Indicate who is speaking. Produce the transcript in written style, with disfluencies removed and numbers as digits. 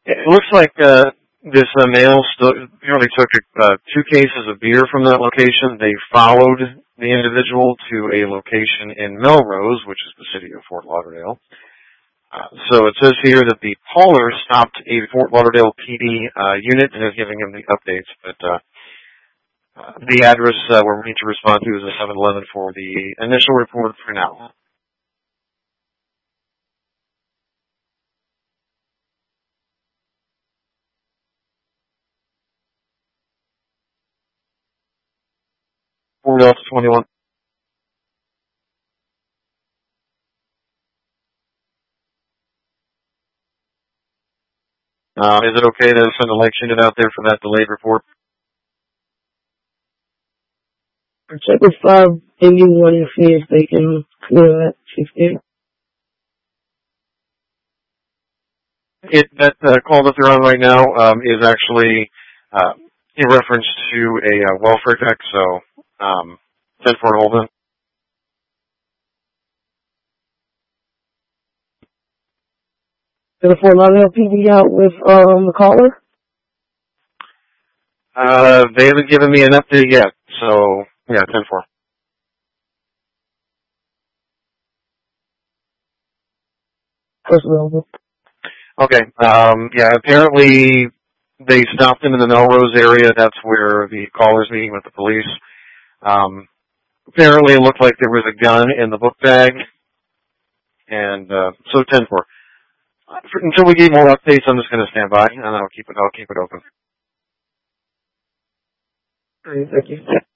Speaker 1: It looks like this male apparently took 2 cases of beer from that location. They followed the individual to a location in Melrose, which is the city of Fort Lauderdale. So it says here that the caller stopped a Fort Lauderdale PD unit and is giving him the updates. But the address we're going to respond to is a 7-Eleven for the initial report for now. Fort Delta 21. Is it okay to send a light unit out there for that delayed report?
Speaker 2: Check with 581 and see if they can clear that 15.
Speaker 1: That call that they're on right now is actually in reference to a welfare check, so 10 for hold on.
Speaker 2: Did the Fort Lauderdale PD out with the caller?
Speaker 1: They haven't given me an update yet, so yeah, 10-4.
Speaker 2: First available.
Speaker 1: Okay. Yeah, apparently they stopped him in the Melrose area. That's where the caller's meeting with the police. Apparently it looked like there was a gun in the book bag. And so 10-4. Until we get more updates, I'm just going to stand by and I'll keep it open.
Speaker 2: All right, thank you.